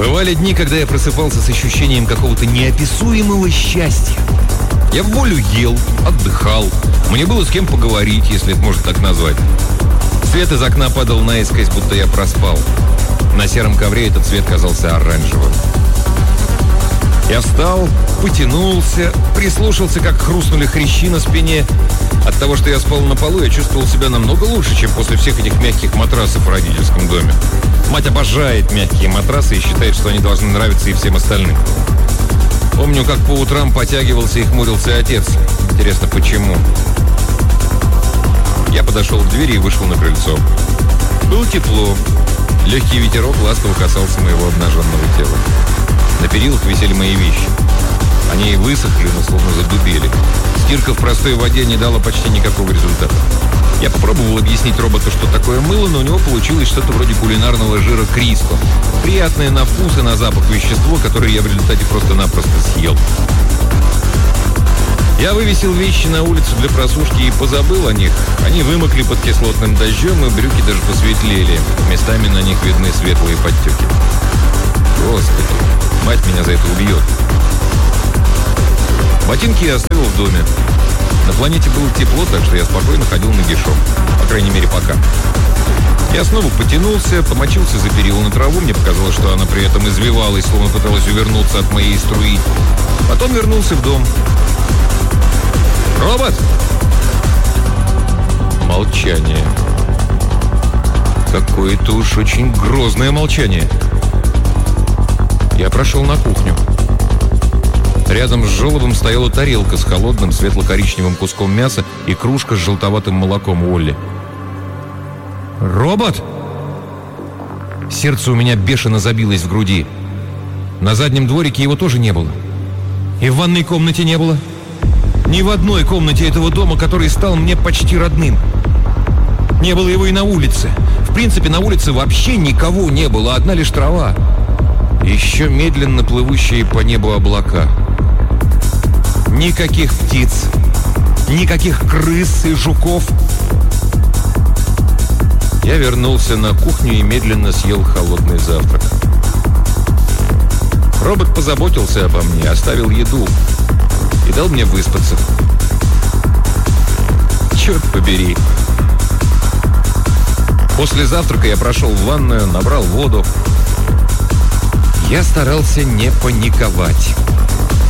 Бывали дни, когда я просыпался с ощущением какого-то неописуемого счастья. Я в волю ел, отдыхал. Мне было с кем поговорить, если это можно так назвать. Свет из окна падал наискось, будто я проспал. На сером ковре этот цвет казался оранжевым. Я встал, потянулся, прислушался, как хрустнули хрящи на спине. От того, что я спал на полу, я чувствовал себя намного лучше, чем после всех этих мягких матрасов в родительском доме. Мать обожает мягкие матрасы и считает, что они должны нравиться и всем остальным. Помню, как по утрам потягивался и хмурился отец. Интересно, почему? Я подошел к двери и вышел на крыльцо. Было тепло. Легкий ветерок ласково касался моего обнаженного тела. На перилах висели мои вещи. Они высохли, но словно задубели. Стирка в простой воде не дала почти никакого результата. Я попробовал объяснить роботу, что такое мыло, но у него получилось что-то вроде кулинарного жира Кристо. Приятное на вкус и на запах вещество, которое я в результате просто-напросто съел. Я вывесил вещи на улицу для просушки и позабыл о них. Они вымокли под кислотным дождем, и брюки даже посветлели. Местами на них видны светлые подтеки. Господи, мать меня за это убьет. Ботинки я оставил в доме. На планете было тепло, так что я спокойно ходил нагишом. По крайней мере, пока. Я снова потянулся, помочился за перила на траву. Мне показалось, что она при этом извивалась, словно пыталась увернуться от моей струи. Потом вернулся в дом. «Робот!» Молчание. Какое-то уж очень грозное молчание. Я прошел на кухню. Рядом с желобом стояла тарелка с холодным светло-коричневым куском мяса и кружка с желтоватым молоком Уолли. «Робот!» Сердце у меня бешено забилось в груди. На заднем дворике его тоже не было. И в ванной комнате не было. Ни в одной комнате этого дома, который стал мне почти родным. Не было его и на улице. В принципе, на улице вообще никого не было, одна лишь трава. Еще медленно плывущие по небу облака. Никаких птиц, никаких крыс и жуков. Я вернулся на кухню и медленно съел холодный завтрак. Робот позаботился обо мне, оставил еду и дал мне выспаться. Черт побери. После завтрака я прошел в ванную, набрал воду. Я старался не паниковать.